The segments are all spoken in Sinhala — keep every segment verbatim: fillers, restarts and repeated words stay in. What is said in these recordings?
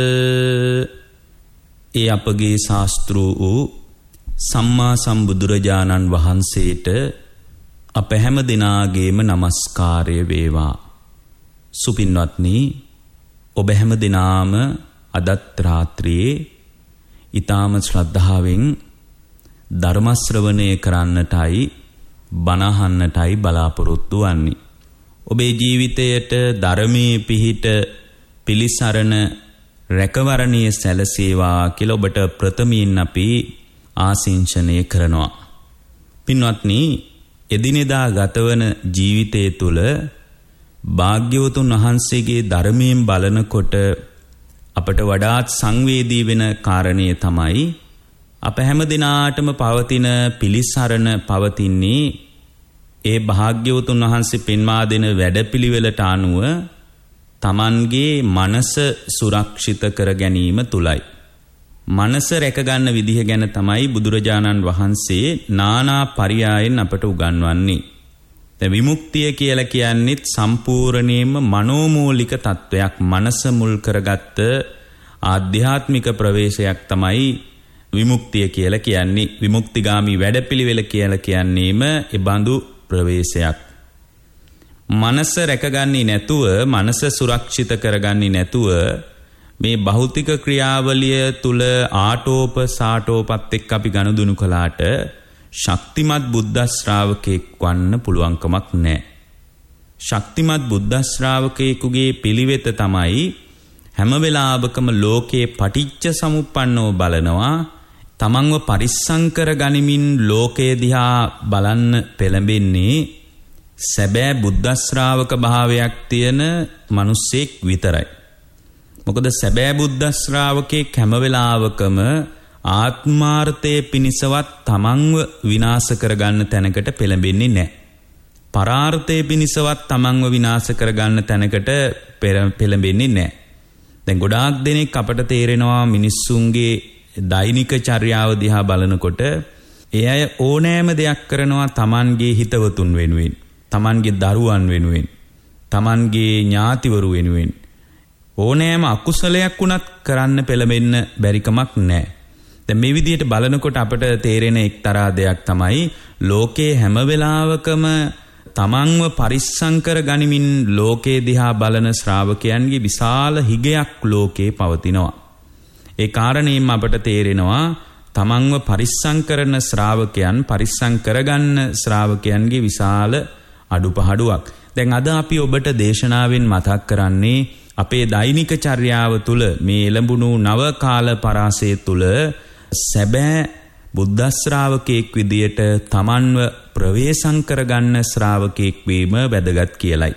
ඒ අපගේ ශාස්ත්‍රූ වූ සම්මා සම්බුදුරජාණන් වහන්සේට අප හැම දිනාගේම නමස්කාරය වේවා. සුපින්වත්නි, ඔබ හැම දිනාම අදත් රාත්‍රියේ ඊ타ම ශ්‍රද්ධාවෙන් ධර්ම ශ්‍රවණය කරන්නටයි බණ අහන්නටයි බලාපොරොත්තු වන්නේ. ඔබේ ජීවිතයට ධර්මයේ පිහිට පිලිසරණ රැකවරණයේ සැලසේවා කියලා ඔබට ප්‍රථමයෙන් අපි ආශිංසනය කරනවා. පින්වත්නි, එදිනෙදා ගතවන ජීවිතය තුළ භාග්‍යවතුන් වහන්සේගේ ධර්මයෙන් බලනකොට අපට වඩාත් සංවේදී වෙන කාරණය තමයි අප හැම දිනාටම පවතින පිලිසරණ පවතින්නේ ඒ භාග්‍යවතුන් වහන්සේ පෙන්වා දෙන වැඩපිළිවෙලට අනුව තමන්ගේ මනස සුරක්ෂිත කර ගැනීම තුලයි. මනස රැකගන්න විදිහ ගැන තමයි බුදුරජාණන් වහන්සේ නානා පරියායෙන් අපට උගන්වන්නේ. දැන් විමුක්තිය කියලා කියන්නේත් සම්පූර්ණයෙන්ම මනෝමූලික තත්වයක්, මනස මුල් කරගත්ත ආධ්‍යාත්මික ප්‍රවේශයක් තමයි විමුක්තිය කියලා කියන්නේ. විමුක්තිගාමි වැඩපිළිවෙල කියලා කියන්නේම ඒ බඳු ප්‍රවේශයක්. මනස රැකගන්නේ නැතුව, මනස සුරක්ෂිත කරගන්නේ නැතුව මේ භෞතික ක්‍රියාවලිය තුල ආටෝප සාටෝපත් එක්ක අපි ගනුදෙනු කළාට ශක්තිමත් බුද්ධ ශ්‍රාවකෙක් වන්න පුළුවන්කමක් නැහැ. ශක්තිමත් බුද්ධ ශ්‍රාවකයෙකුගේ පිළිවෙත තමයි හැම වෙලාවකම ලෝකේ පටිච්ච සමුප්පන්නව බලනවා, තමන්ව පරිස්සම් කර ගනිමින් ලෝකයේ දිහා බලන්න පෙළඹෙන්නේ සැබෑ බුද්ධ ශ්‍රාවක භාවයක් තියෙන මිනිස්සෙක් විතරයි. මොකද සැබෑ බුද්ධ ශ්‍රාවකෙක් හැම වෙලාවකම ආත්මාර්ථයේ පිණිසවත් තමන්ව විනාශ කරගන්න තැනකට පෙළඹෙන්නේ නැහැ. පරාර්ථයේ පිණිසවත් තමන්ව විනාශ කරගන්න තැනකට පෙළඹෙන්නේ නැහැ. දැන් ගොඩාක් දෙනෙක් අපට තේරෙනවා මිනිස්සුන්ගේ දෛනික චර්යාව දිහා බලනකොට ඒ අය ඕනෑම දෙයක් කරනවා තමන්ගේ හිතවතුන් වෙනුවෙන්, තමන්ගේ දරුවන් වෙනුවෙන්, තමන්ගේ ඥාතිවරු වෙනුවෙන්. ඕනෑම අකුසලයක් වුණත් කරන්න පෙළඹෙන්න බැරිකමක් නැහැ. දැන් මේ විදිහට බලනකොට අපට තේරෙන එක්තරා දෙයක් තමයි ලෝකේ හැම වෙලාවකම තමන්ව පරිස්සම් කර ගනිමින් ලෝකේ දිහා බලන ශ්‍රාවකයන්ගේ විශාල හිගයක් ලෝකේ පවතිනවා. ඒ කාරණේම අපට තේරෙනවා තමන්ව පරිස්සම් කරන ශ්‍රාවකයන්, පරිස්සම් කරගන්න ශ්‍රාවකයන්ගේ විශාල අඩුපහඩුවක්. දැන් අද අපි ඔබට දේශනාවෙන් මතක් කරන්නේ අපේ දෛනික චර්යාව තුළ මේ එළඹුණු නව කාල පරාසය තුළ සැබෑ බුද්ධ ශ්‍රාවකෙක් විදියට තමන්ව ප්‍රවේශම් කරගන්න ශ්‍රාවකෙක් වීම වැදගත් කියලයි.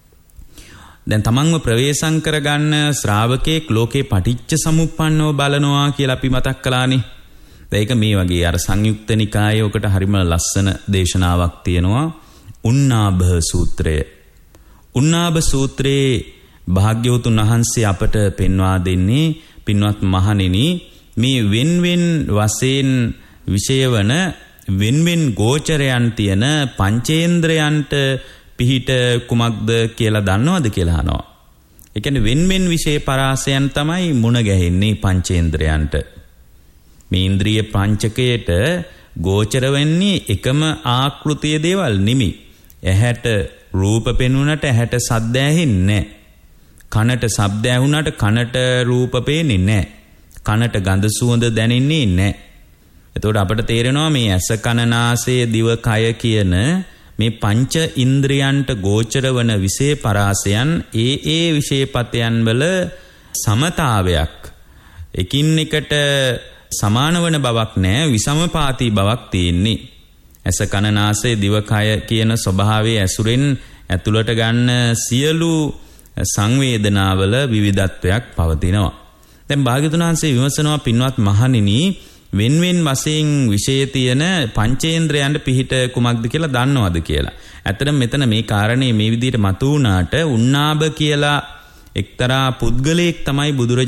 දැන් තමන්ව ප්‍රවේශම් කරගන්න ශ්‍රාවකෙක් ලෝකේ පටිච්ච සමුප්පන්නව බලනවා කියලා අපි මතක් කළානේ. ඒක මේ වගේ අර සංයුක්ත නිකායේ ඔකට හරිම ලස්සන දේශනාවක් තියෙනවා, උන්නාභ සූත්‍රය. උන්නාභ සූත්‍රයේ භාග්‍යවතුන් වහන්සේ අපට පෙන්වා දෙන්නේ, පින්වත් මහණෙනි, මේ වෙන්වෙන් වශයෙන් විෂයවන වෙන්වෙන් ගෝචරයන් තියෙන පංචේන්ද්‍රයන්ට පිහිට කුමක්ද කියලා දන්නවද කියලා අහනවා. ඒ කියන්නේ වෙන්වෙන් විෂය පරාසයන් තමයි මුණ ගැහෙන්නේ පංචේන්ද්‍රයන්ට. මේ ඉන්ද්‍රිය පංචකයට ගෝචර වෙන්නේ එකම ආකෘතිය දේවල් නෙමෙයි. ඇහැට රූප පෙනුනට ඇහැට සද්ද ඇහෙන්නේ නැහැ. කනට ශබ්ද ඇහුණාට කනට රූප පේන්නේ නැහැ. කනට ගඳ සුවඳ දැනෙන්නේ නැහැ. එතකොට අපට තේරෙනවා මේ ඇස කන නාසය දිව කය කියන මේ පංච ඉන්ද්‍රියන්ට ගෝචර වන විශේෂ පරාසයන් ඒ ඒ විශේෂපතයන් වල සමතාවයක්, එකින් එකට සමාන වන බවක් නැහැ, විසමපාතී බවක් තියෙන්නේ. ඇස කන නාසය දිව කය කියන ස්වභාවයේ ඇසුරෙන් ඇතුළට ගන්න සියලු සංවේදනාවල විවිධත්වයක් පවතිනවා. දැන් භාග්‍යවතුන් වහන්සේ විමසනවා, පින්වත් මහණෙනි, වෙන්වෙන් වශයෙන් විශේෂ තියෙන පංචේන්ද්‍රයන්ට පිහිට කුමක්ද කියලා දන්නවද කියලා. ඇත්තටම මෙතන මේ කාරණේ මේ විදිහට මතු වුණාට උන්නාභ කියලා එක්තරා පුද්ගලයෙක් තමයි බුදුරජාණන්